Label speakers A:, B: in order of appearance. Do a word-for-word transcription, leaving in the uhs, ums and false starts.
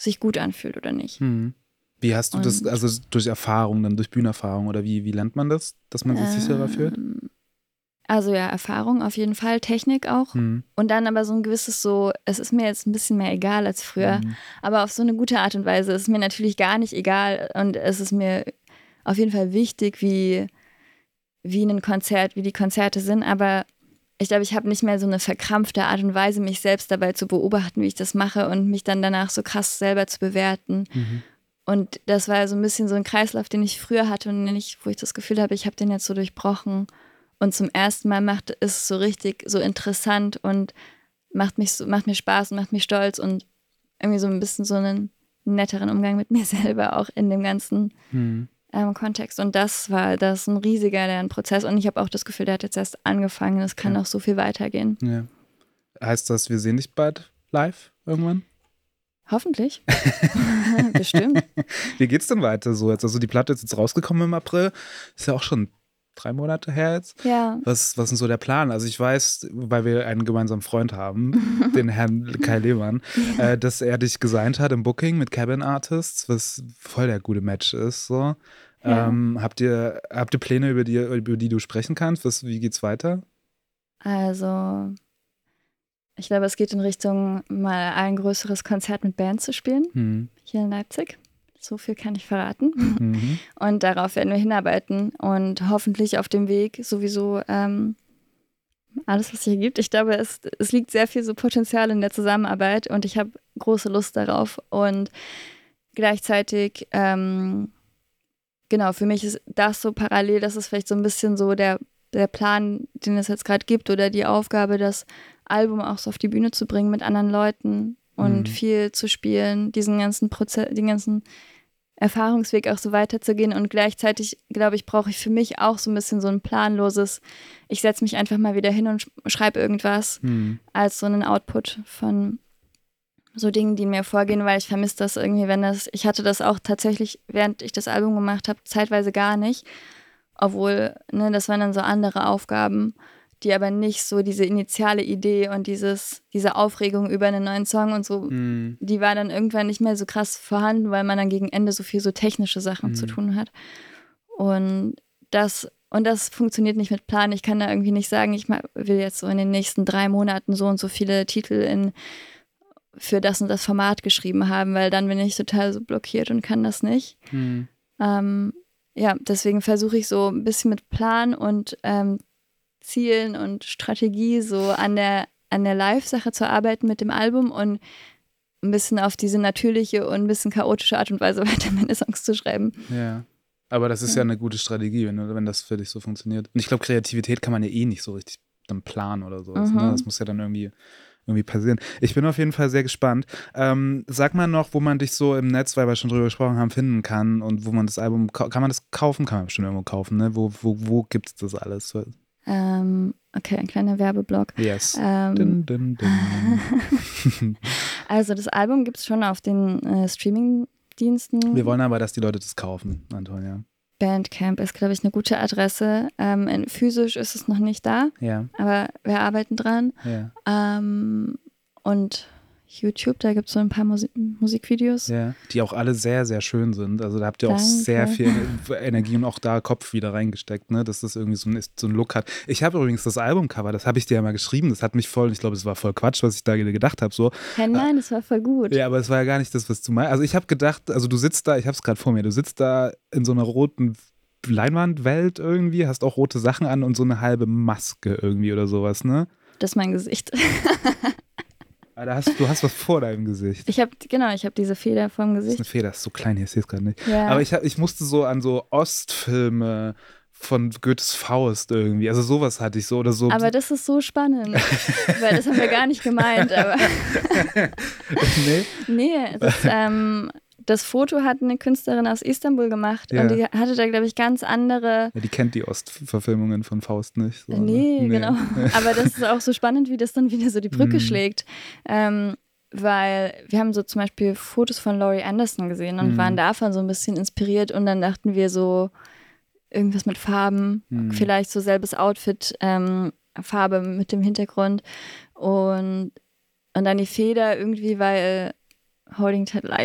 A: sich gut anfühlt oder nicht.
B: Hm. Wie hast du
A: Und,
B: das, also durch Erfahrung, dann durch Bühnenerfahrung oder wie, wie lernt man das, dass man sich
A: ähm,
B: sicherer fühlt?
A: Also ja, Erfahrung auf jeden Fall, Technik auch.
B: Hm.
A: Und dann aber so ein gewisses so, es ist mir jetzt ein bisschen mehr egal als früher,
B: Hm.
A: aber auf so eine gute Art und Weise. Es ist mir natürlich gar nicht egal und es ist mir auf jeden Fall wichtig, wie, wie ein Konzert, wie die Konzerte sind, aber ich glaube, ich habe nicht mehr so eine verkrampfte Art und Weise, mich selbst dabei zu beobachten, wie ich das mache und mich dann danach so krass selber zu bewerten.
B: Mhm.
A: Und das war so ein bisschen so ein Kreislauf, den ich früher hatte und den ich, wo ich das Gefühl habe, ich habe den jetzt so durchbrochen. Und zum ersten Mal macht ist es so richtig so interessant und macht mich so, macht mir Spaß und macht mich stolz und irgendwie so ein bisschen so einen netteren Umgang mit mir selber auch in dem ganzen
B: Mhm.
A: ähm, Kontext. Und das war das ist ein riesiger Lernprozess. Und ich habe auch das Gefühl, der hat jetzt erst angefangen. Es kann
B: Okay.
A: noch so viel weitergehen.
B: Ja. Heißt das, wir sehen dich bald live irgendwann?
A: Hoffentlich. Bestimmt.
B: Wie geht's denn weiter so jetzt? Also die Platte ist jetzt rausgekommen im April. Ist ja auch schon drei Monate her jetzt.
A: Ja.
B: Was, was ist denn so der Plan? Also ich weiß, weil wir einen gemeinsamen Freund haben, den Herrn Kai Lehmann,
A: Ja.
B: äh, dass er dich gesigned hat im Booking mit Cabin Artists, was voll der gute Match ist. So.
A: Ja.
B: Ähm, habt ihr, habt ihr Pläne, über die, über die du sprechen kannst? Was, wie geht's weiter?
A: Also, ich glaube, es geht in Richtung, mal ein größeres Konzert mit Band zu spielen,
B: Hm.
A: hier in Leipzig. So viel kann ich verraten.
B: Mhm.
A: Und darauf werden wir hinarbeiten und hoffentlich auf dem Weg sowieso ähm, alles, was es hier gibt. Ich glaube, es, es liegt sehr viel so Potenzial in der Zusammenarbeit und ich habe große Lust darauf. Und gleichzeitig, ähm, genau, für mich ist das so parallel, das ist vielleicht so ein bisschen so der, der Plan, den es jetzt gerade gibt oder die Aufgabe, das Album auch so auf die Bühne zu bringen mit anderen Leuten und
B: Mhm.
A: viel zu spielen, diesen ganzen Prozess, den ganzen Erfahrungsweg auch so weiterzugehen und gleichzeitig, glaube ich, brauche ich für mich auch so ein bisschen so ein planloses, ich setze mich einfach mal wieder hin und sch- schreibe irgendwas
B: Mhm.
A: als so einen Output von so Dingen, die in mir vorgehen, weil ich vermisse das irgendwie, wenn das, ich hatte das auch tatsächlich, während ich das Album gemacht habe, zeitweise gar nicht, obwohl, ne, das waren dann so andere Aufgaben, die aber nicht so diese initiale Idee und dieses, diese Aufregung über einen neuen Song und so,
B: Mhm.
A: die war dann irgendwann nicht mehr so krass vorhanden, weil man dann gegen Ende so viel so technische Sachen
B: Mhm.
A: zu tun hat. Und das, und das funktioniert nicht mit Plan. Ich kann da irgendwie nicht sagen, ich ma- will jetzt so in den nächsten drei Monaten so und so viele Titel in, für das und das Format geschrieben haben, weil dann bin ich total so blockiert und kann das nicht.
B: Mhm.
A: Ähm, ja, deswegen versuche ich so ein bisschen mit Plan und ähm, Zielen und Strategie so an der, an der Live-Sache zu arbeiten mit dem Album und ein bisschen auf diese natürliche und ein bisschen chaotische Art und Weise weiter meine Songs zu schreiben.
B: Ja. Aber das ist ja.
A: Ja.
B: eine gute Strategie, wenn, wenn das für dich so funktioniert. Und ich glaube, Kreativität kann man ja eh nicht so richtig dann planen oder sowas.
A: Mhm.
B: Ne? Das muss ja dann irgendwie, irgendwie passieren. Ich bin auf jeden Fall sehr gespannt. Ähm, sag mal noch, wo man dich so im Netz, weil wir schon drüber gesprochen haben, finden kann und wo man das Album, kann man das kaufen? Kann man bestimmt irgendwo kaufen, ne? Wo, wo, wo gibt es das alles?
A: Ähm, okay, ein kleiner Werbeblock.
B: Yes.
A: Ähm,
B: Dun, dun, dun.
A: also das Album gibt es schon auf den äh, Streaming-Diensten.
B: Wir wollen aber, dass die Leute das kaufen, Antonia.
A: Bandcamp ist, glaube ich, eine gute Adresse. Ähm, in, physisch ist es noch nicht da,
B: Ja,
A: aber wir arbeiten dran.
B: ja,
A: Ähm, und YouTube, da gibt es so ein paar Musi- Musikvideos.
B: ja. Die auch alle sehr, sehr schön sind. Also da habt ihr auch
A: Danke.
B: sehr viel Energie und auch da Kopf wieder reingesteckt, ne? Dass das irgendwie so ein, so ein Look hat. Ich habe übrigens das Albumcover, das habe ich dir ja mal geschrieben. Das hat mich voll, ich glaube, es war voll Quatsch, was ich da gedacht habe. So.
A: Ja, nein, das war voll gut.
B: Ja, aber es war ja gar nicht das, was du meinst. Also ich habe gedacht, also du sitzt da, ich habe es gerade vor mir, du sitzt da in so einer roten Leinwandwelt irgendwie, hast auch rote Sachen an und so eine halbe Maske irgendwie oder sowas, ne?
A: Das ist mein Gesicht.
B: Aber da hast, du hast was vor deinem Gesicht.
A: Ich habe, genau, ich habe diese Feder vorm
B: Das ist eine
A: Gesicht.
B: Feder, das ist so klein hier, ich sehe es gerade nicht.
A: Ja.
B: Aber ich, hab, ich musste so an so Ostfilme von Goethes Faust irgendwie, also sowas hatte ich so oder so.
A: Aber das ist so spannend, weil das haben wir gar nicht gemeint. Aber
B: nee?
A: nee, das, ähm, das Foto hat eine Künstlerin aus Istanbul gemacht
B: Ja.
A: und die hatte da, glaube ich, ganz andere.
B: Ja, die kennt die Ostverfilmungen von Faust nicht. So, ne?
A: Nee, genau. Aber das ist auch so spannend, wie das dann wieder so die Brücke
B: Mm.
A: schlägt. Ähm, weil wir haben so zum Beispiel Fotos von Laurie Anderson gesehen und
B: Mm.
A: waren davon so ein bisschen inspiriert und dann dachten wir so, irgendwas mit Farben,
B: Mm.
A: vielleicht so selbes Outfit, ähm, Farbe mit dem Hintergrund und, und dann die Feder irgendwie, weil Holding Tight